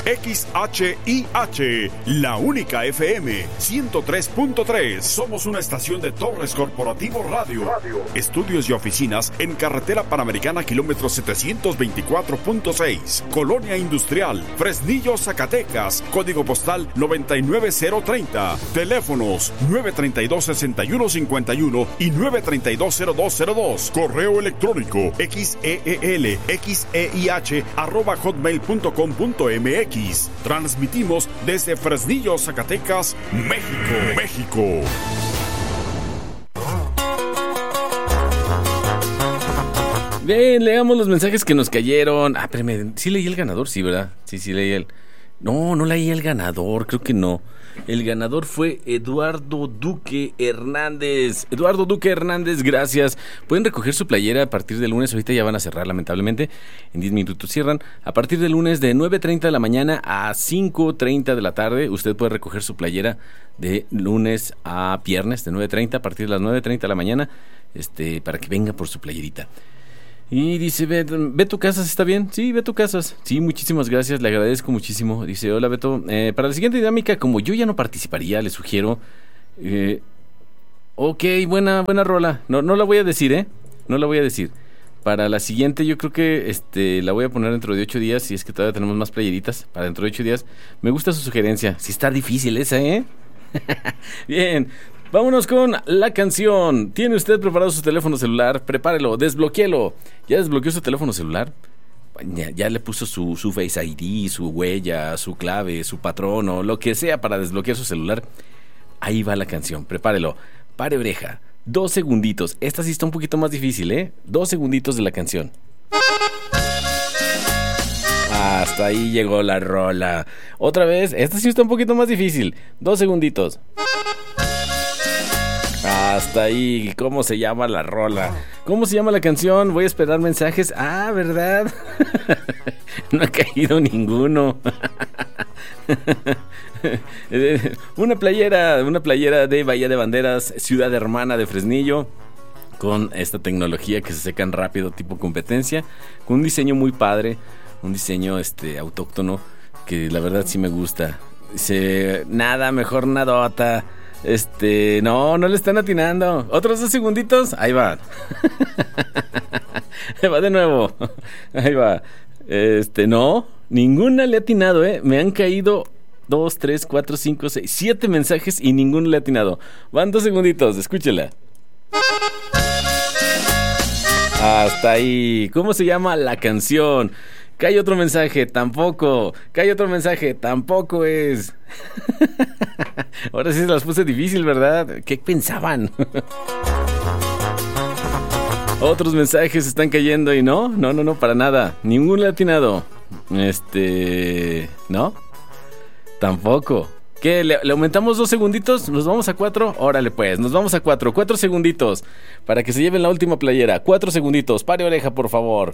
XHIH, la única FM 103.3. Somos una estación de Torres Corporativo Radio. Estudios y oficinas en Carretera Panamericana, kilómetro 724.6. Colonia Industrial, Fresnillo, Zacatecas. Código postal 99030. Teléfonos 932-6151 y 932-0202. Correo electrónico xeelxeih@hotmail.com.mx. Transmitimos desde Fresnillo, Zacatecas, México. Bien, leamos los mensajes que nos cayeron. Espérame, sí leí el ganador, sí, ¿verdad? Sí leí el... No leí el ganador, creo que no. El ganador fue Eduardo Duque Hernández. Eduardo Duque Hernández, gracias. Pueden recoger su playera a partir del lunes. Ahorita ya van a cerrar, lamentablemente. En 10 minutos cierran. A partir del lunes de 9:30 de la mañana a 5:30 de la tarde. Usted puede recoger su playera de lunes a viernes, de 9:30 a partir de las 9:30 de la mañana. Para que venga por su playerita. Y dice, Beto Casas, ¿está bien? Sí, Beto Casas. Sí, muchísimas gracias, le agradezco muchísimo. Dice, hola Beto, para la siguiente dinámica, como yo ya no participaría, le sugiero... ok, buena rola. No la voy a decir, ¿eh? No la voy a decir. Para la siguiente yo creo que la voy a poner dentro de 8 días, si es que todavía tenemos más playeritas, para dentro de 8 días. Me gusta su sugerencia. Sí está difícil esa, ¿eh? Bien. Vámonos con la canción. ¿Tiene usted preparado su teléfono celular? Prepárelo, desbloquéelo. ¿Ya desbloqueó su teléfono celular? Ya le puso su Face ID, su huella, su clave, su patrón o lo que sea para desbloquear su celular. Ahí va la canción, prepárelo. Pare oreja, 2 segunditos. Esta sí está un poquito más difícil, ¿eh? 2 segunditos de la canción. Hasta ahí llegó la rola. Otra vez, esta sí está un poquito más difícil. 2 segunditos. Hasta ahí. ¿Cómo se llama la rola? ¿Cómo se llama la canción? Voy a esperar mensajes. ¿Verdad? No ha caído ninguno. Una playera de Bahía de Banderas, ciudad hermana de Fresnillo, con esta tecnología que se secan rápido, tipo competencia, con un diseño muy padre, un diseño autóctono que la verdad sí me gusta. Dice, nada, mejor nadota. No le están atinando. Otros 2 segunditos. Ahí va. Va de nuevo. Ahí va. No, ninguna le ha atinado, Me han caído 2, 3, 4, 5, 6, 7 mensajes y ninguno le ha atinado. Van 2 segunditos, escúchela. Hasta ahí. ¿Cómo se llama la canción? Cae otro mensaje, tampoco. Cae otro mensaje, tampoco es. Ahora sí se las puse difícil, ¿verdad? ¿Qué pensaban? Otros mensajes están cayendo y no, para nada. Ninguno le ha atinado. ¿No? Tampoco. ¿Qué? ¿Le aumentamos 2 segunditos? ¿Nos vamos a 4? Órale pues, nos vamos a 4. 4 segunditos para que se lleven la última playera. 4 segunditos. Pare oreja, por favor.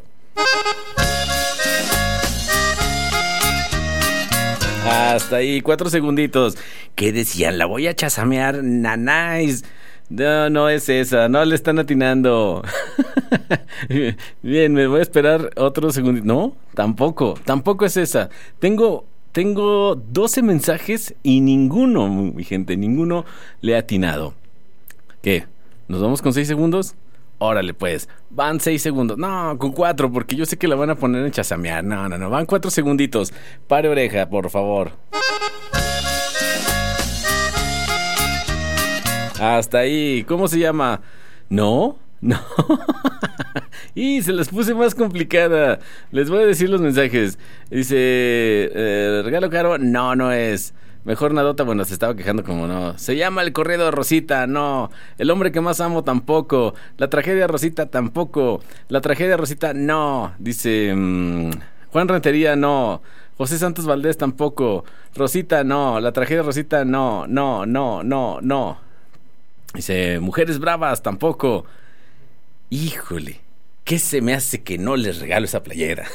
Hasta ahí, 4 segunditos. ¿Qué decían? La voy a chasamear, nanáis. No es esa, no le están atinando. Bien, me voy a esperar otro segundito. No, tampoco es esa. Tengo 12 mensajes y ninguno, mi gente, ninguno le ha atinado. ¿Qué? ¿Nos vamos con 6 segundos? Órale pues, van 6 segundos. No, con 4, porque yo sé que la van a poner en chasamear. No, van 4 segunditos. Pare oreja, por favor. Hasta ahí. ¿Cómo se llama? No. Y se las puse más complicada. Les voy a decir los mensajes. Dice, regalo caro. No es. Mejor nadota, bueno, se estaba quejando como no. Se llama El corrido de Rosita, no. El hombre que más amo, tampoco. La tragedia de Rosita, tampoco. La tragedia de Rosita, no. Dice, Juan Rentería, no. José Santos Valdés, tampoco. Rosita, no. La tragedia de Rosita, no. Dice, Mujeres Bravas, tampoco. Híjole, ¿qué se me hace que no les regalo esa playera?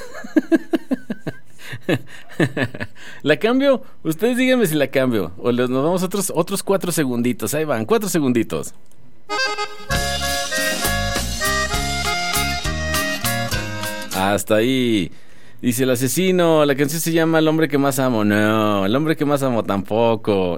¿La cambio? Ustedes díganme si la cambio. O nos vamos otros 4 segunditos. Ahí van, 4 segunditos. Hasta ahí. Dice el asesino, la canción se llama El hombre que más amo. No, el hombre que más amo tampoco.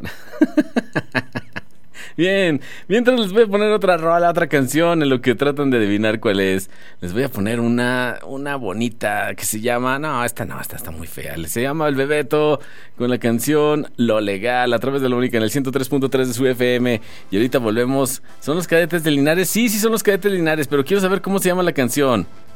Bien, mientras les voy a poner otra rola, otra canción en lo que tratan de adivinar cuál es. Les voy a poner una bonita que se llama... No, esta está muy fea. Se llama El Bebeto con la canción Lo Legal a través de la única en el 103.3 de su FM. Y ahorita volvemos. ¿Son los Cadetes de Linares? Sí, son los Cadetes de Linares, pero quiero saber cómo se llama la canción.